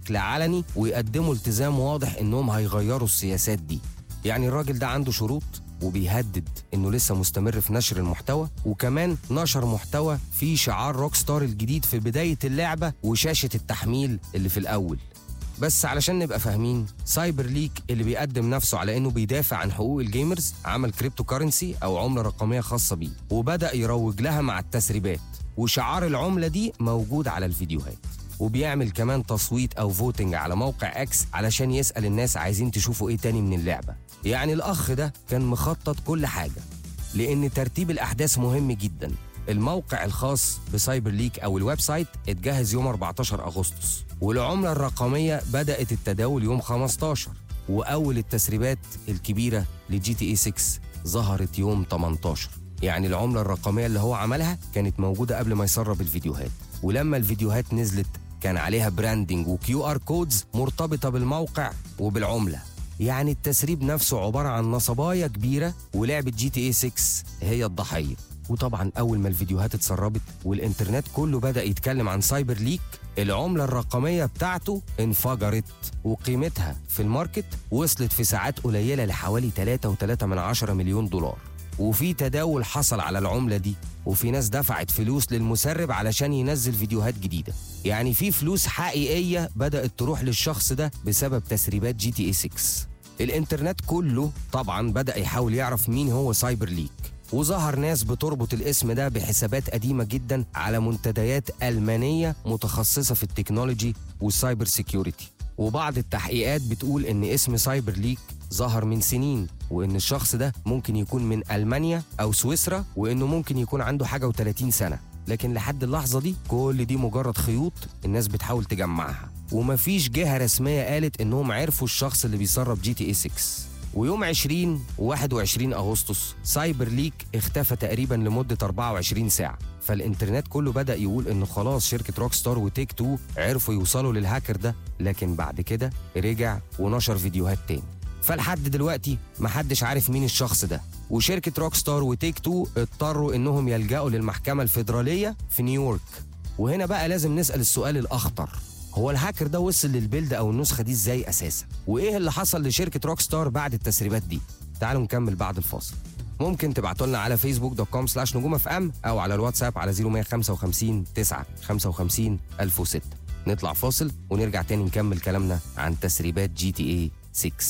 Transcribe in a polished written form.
بشكل علني ويقدموا التزام واضح إنهم هيغيروا السياسات دي. يعني الراجل ده عنده شروط وبيهدد إنه لسه مستمر في نشر المحتوى، وكمان نشر محتوى فيه شعار روك ستار الجديد في بداية اللعبة وشاشة التحميل اللي في الأول. بس علشان نبقى فاهمين، سايبر ليك اللي بيقدم نفسه على انه بيدافع عن حقوق الجيمرز عمل كريبتو كارنسي او عملة رقمية خاصة بيه، وبدأ يروج لها مع التسريبات، وشعار العملة دي موجود على الفيديوهات، وبيعمل كمان تصويت او فوتنج على موقع اكس علشان يسأل الناس عايزين تشوفوا ايه تاني من اللعبة. يعني الاخ ده كان مخطط كل حاجة، لان ترتيب الاحداث مهم جدا. الموقع الخاص بسايبر ليك أو الويب سايت اتجهز يوم 14 أغسطس، والعملة الرقمية بدأت التداول يوم 15، وأول التسريبات الكبيرة لجي تي اي 6 ظهرت يوم 18. يعني العملة الرقمية اللي هو عملها كانت موجودة قبل ما يسرب الفيديوهات، ولما الفيديوهات نزلت كان عليها براندنج وكيو ار كودز مرتبطة بالموقع وبالعملة. يعني التسريب نفسه عبارة عن نصباية كبيرة، ولعبة جي تي اي 6 هي الضحية. وطبعا أول ما الفيديوهات اتسربت والإنترنت كله بدأ يتكلم عن سايبر ليك، العملة الرقمية بتاعته انفجرت، وقيمتها في الماركت وصلت في ساعات قليلة لحوالي 3.3 مليون دولار. وفي تداول حصل على العملة دي، وفي ناس دفعت فلوس للمسرب علشان ينزل فيديوهات جديدة. يعني في فلوس حقيقية بدأت تروح للشخص ده بسبب تسريبات جي تي اي 6. الإنترنت كله طبعا بدأ يحاول يعرف مين هو سايبر ليك، وظهر ناس بتربط الاسم ده بحسابات قديمة جدا على منتديات ألمانية متخصصة في التكنولوجي والسايبر سيكيورتي. وبعض التحقيقات بتقول إن اسم سايبر ليك ظهر من سنين، وإن الشخص ده ممكن يكون من ألمانيا أو سويسرا، وإنه ممكن يكون عنده حاجة و30 سنة. لكن لحد اللحظة دي كل دي مجرد خيوط الناس بتحاول تجمعها، ومفيش جهة رسمية قالت إنهم عرفوا الشخص اللي بيسرب جي تي اي 6. ويوم 20 و21 أغسطس سايبر ليك اختفى تقريبا لمدة 24 ساعة. فالإنترنت كله بدأ يقول إنه خلاص شركة روك ستار وتيك تو عرفوا يوصلوا للهاكر ده، لكن بعد كده رجع ونشر فيديوهات تاني. فلحد دلوقتي محدش عارف مين الشخص ده، وشركة روك ستار وتيك تو اضطروا إنهم يلجأوا للمحكمة الفيدرالية في نيويورك. وهنا بقى لازم نسأل السؤال الأخطر، هو الهاكر ده وصل للبيلد أو النسخة دي إزاي أساسا؟ وإيه اللي حصل لشركة روك ستار بعد التسريبات دي؟ تعالوا نكمل بعد الفاصل. ممكن تبعتوا لنا على facebook.com/نجوم FM أو على الواتساب على 0155 9 55 1006. نطلع فاصل ونرجع تاني نكمل كلامنا عن تسريبات جي تي اي 6.